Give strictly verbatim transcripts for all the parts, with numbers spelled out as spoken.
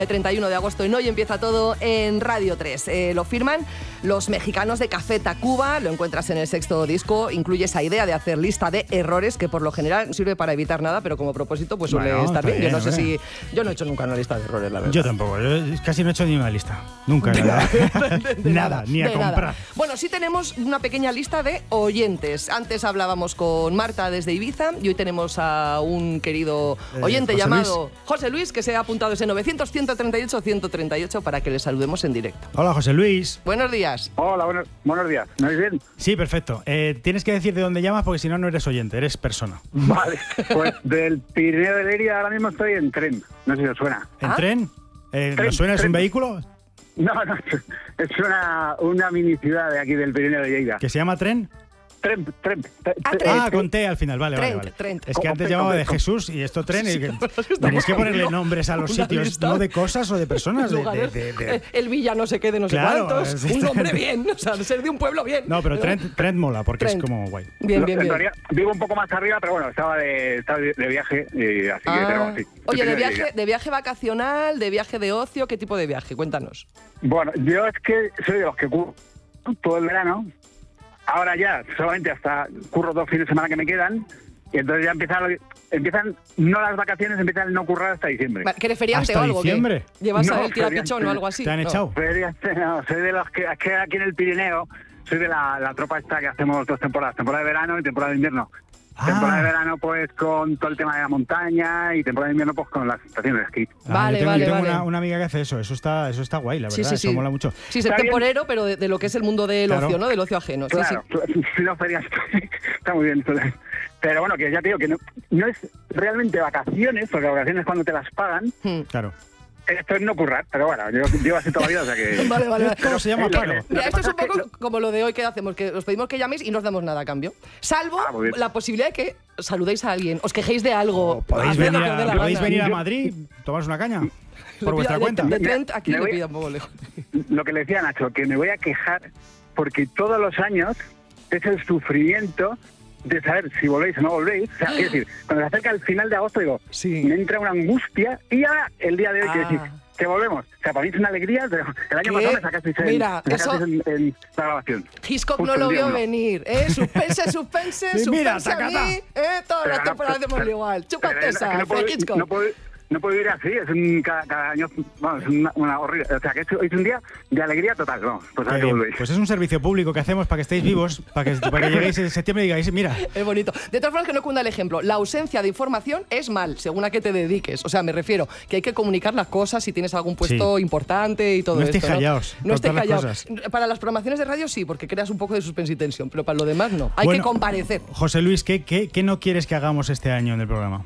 El treinta y uno de agosto en Hoy Empieza Todo en Radio tres. Eh, lo firman los mexicanos de Café Tacuba, lo encuentras en el sexto disco, incluye esa idea de hacer lista de errores que por lo general no sirve para evitar nada, pero como propósito pues suele bueno, estar bien. bien. Yo no sé bien. si... Yo no he hecho nunca una lista de errores, la verdad. Yo tampoco, yo casi no he hecho ni una lista. Nunca. Nada, de, de nada, nada, ni a de comprar. Nada. Bueno, sí tenemos una pequeña lista de oyentes. Antes hablábamos con Marta desde Ibiza y hoy tenemos a un querido oyente eh, José llamado Luis. José Luis, que se ha apuntado ese novecientos, ciento treinta y ocho, ciento treinta y ocho para que le saludemos en directo. Hola, José Luis. Buenos días. Hola, buenos, buenos días. ¿Me oís bien? Sí, perfecto. Eh, tienes que decir de dónde llamas porque si no, no eres oyente, eres persona. Vale, pues del Pirineo de Lería ahora mismo estoy en tren. No sé si os suena. ¿En ¿Ah? tren? Eh, Tren, ¿Nos suena? ¿Es tren. un vehículo? No, no, es una, una mini ciudad de aquí del Pirineo de Lleida. ¿Que se llama tren? Tren, tren. tre- Ah, tre- tren. Ah, con T al final, vale, vale, Trent, vale. Trent. Es que Con antes P, llamaba con de P. Jesús y esto tren. Sí, y que- pero es que Tenéis que estamos ponerle poniendo nombres a los una sitios, lista no de cosas o de personas. De, de- lugares. de- de- Eh, El villa no sé qué de no sé Claro, cuántos. es- Un nombre bien, o sea, ser de un pueblo bien. No, pero Trent, Trent mola porque Trent. es como guay. Bien, Lo- bien, en bien. realidad vivo un poco más arriba, pero bueno, estaba de, estaba de, de viaje, y así que Ah. tenemos así. Oye, de Pirineo viaje, Lleida. de viaje vacacional, de viaje de ocio, ¿qué tipo de viaje? Cuéntanos. Bueno, yo es que soy de los que curro todo el verano. Ahora ya solamente hasta curro dos fines de semana que me quedan. Y entonces ya empiezan, lo- empiezan no las vacaciones, empiezan el no currar hasta diciembre. Vale, ¿que eres feriante ¿Hasta o algo? ¿qué? diciembre? ¿Llevas No, a el tirapichón feriante. o algo así? ¿Te han No. echado? Ferias, no, soy de los que, es que aquí en el Pirineo, soy de la, la tropa esta que hacemos dos temporadas, temporada de verano y temporada de invierno. Ah. Temporada de verano pues con todo el tema de la montaña y temporada de invierno pues con las estaciones de esquí. Ah, Vale, yo tengo, vale, yo tengo vale. Una, una amiga que hace eso, eso está, eso está guay, la verdad, Sí, sí, sí. eso mola mucho. Sí, ser Está bien. temporero, pero de, de lo que es el mundo del Claro. ocio, ¿no? Del ocio ajeno. Sí, Claro, si no ferias está muy bien. Pero bueno, que ya te digo que no, no es realmente vacaciones, porque vacaciones cuando te las pagan, sí. Hmm. Claro. esto es no currar, pero bueno, yo llevo así toda la vida, o sea que... Vale, vale, vale. ¿Cómo se llama, Eh, lo Pablo? que- Mira, que esto es pasa un poco que lo- como lo de hoy que hacemos, que os pedimos que llaméis y no os damos nada a cambio. Salvo Ah, muy bien. la posibilidad de que saludéis a alguien, os quejéis de algo. O podéis haced lo venir, que os dé la a, podéis gana. venir a Madrid, tomaros una caña, Le por vuestra pida- cuenta. De, de Trent, aquí Me le voy- pida un poco lejos. Lo que le decía a Nacho, que me voy a quejar porque todos los años es el sufrimiento de saber si volvéis o no volvéis. O sea, es decir, cuando se acerca el final de agosto, digo, Sí. me entra una angustia y ya el día de hoy Ah. que decís que volvemos. O sea, para mí es una alegría, pero el año ¿Qué? pasado me sacasteis en, Mira, me sacasteis eso- en, en la grabación. Hitchcock Justo no lo el día vio uno. venir, ¿eh? Suspense, suspense, Sí, mira, suspense a tacata. mí, ¿eh? Todas Pero las no, temporadas pero- hacemos pero- igual. pero Chúpate es que esa, no puedo, Frank Hitchcock. no puedo- no puedo vivir así, es un cada, cada año, vamos, es una, una horrible. O sea, que es, es un día de alegría total, vamos, pues a Qué ver que bien. volvéis. Pues es un servicio público que hacemos para que estéis vivos, para que, para que lleguéis en septiembre y digáis, mira, Es bonito. De todas formas, que no cunda el ejemplo. La ausencia de información es mal, según a qué te dediques. O sea, me refiero que hay que comunicar las cosas si tienes algún puesto Sí. importante y todo No esto. estéis callaos, No estéis contad las callados. cosas. Para las programaciones de radio sí, porque creas un poco de suspense y tensión, pero para lo demás no. Hay Bueno, que comparecer. José Luis, ¿qué, qué, qué no quieres que hagamos este año en el programa?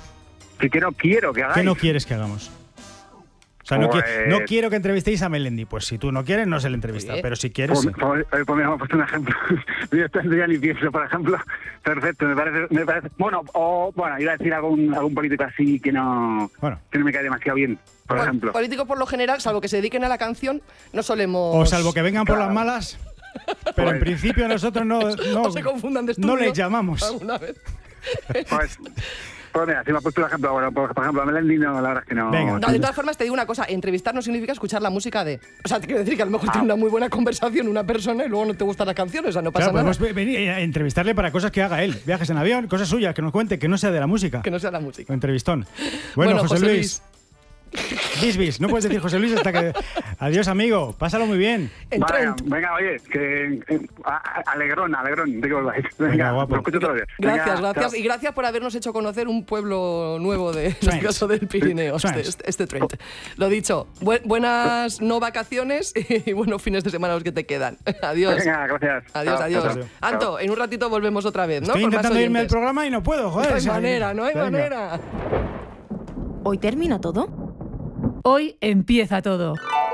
Sí que no quiero que hagáis. ¿Qué no quieres que hagamos? O sea, no, Pues- qui- no quiero que entrevistéis a Melendi. Pues si tú no quieres, no se le entrevista. Oye. Pero si quieres, Pues, sí. pues, pues mira, hemos puesto un ejemplo. Yo esto ya ni pienso, por ejemplo. Perfecto, me parece, me parece. Bueno, o bueno, iba a decir algún, algún político así que no, Bueno. que no me cae demasiado bien, por Bueno, ejemplo. políticos, por lo general, salvo que se dediquen a la canción, no solemos. O salvo que vengan por Claro. las malas. Pero en Pues- principio nosotros no, no, O se confundan de estudio. no les llamamos. ¿Alguna vez? Pues, pues mira, si me has puesto un ejemplo, bueno, por, por ejemplo, a Melendi no, la verdad es que no. Venga. No, de todas formas, te digo una cosa, entrevistar no significa escuchar la música de... O sea, te quiero decir que a lo mejor tiene una muy buena conversación una persona y luego no te gustan las canciones, o sea, no pasa Claro, nada. podemos ve- venir a entrevistarle para cosas que haga él. Viajes en avión, cosas suyas, que nos cuente, que no sea de la música. Que no sea la música. O entrevistón. Bueno, Bueno, José, José Luis. Bis, bis. No puedes decir José Luis hasta que... Adiós, amigo. Pásalo muy bien. En Vale, Trent. venga, oye, que eh, a- a- alegrón, alegrón, de que volváis. Venga, Venga, guapo. lo escucho todos los días. Gracias, Venga, gracias. chao. Y gracias por habernos hecho conocer un pueblo nuevo de, en este Trent. caso del Pirineo, este, Trent. este, este Trent. Lo dicho, bu- buenas no vacaciones y buenos fines de semana los que te quedan. Adiós. Venga, gracias. Adiós, Chao, adiós. chao, chao. Anto, en un ratito volvemos otra vez, ¿no? Estoy Con más intentando irme al oyentes. programa y no puedo, joder. No hay O sea, manera, no hay venga. manera. ¿Hoy termina todo? Hoy empieza todo.